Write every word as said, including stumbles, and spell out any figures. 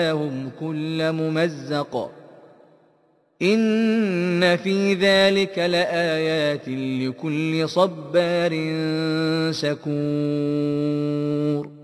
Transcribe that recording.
وجعلناهم كل ممزق إن في ذلك لآيات لكل صبار شكور